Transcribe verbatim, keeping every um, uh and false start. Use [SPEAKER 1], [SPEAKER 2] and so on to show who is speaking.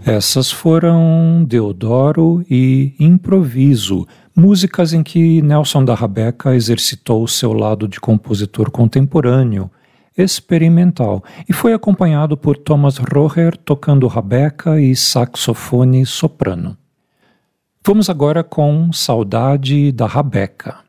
[SPEAKER 1] Essas foram Deodoro e Improviso, músicas em que Nelson da Rabeca exercitou seu lado de compositor contemporâneo, experimental, e foi acompanhado por Thomas Roher tocando rabeca e saxofone soprano. Vamos agora com Saudade da Rabeca.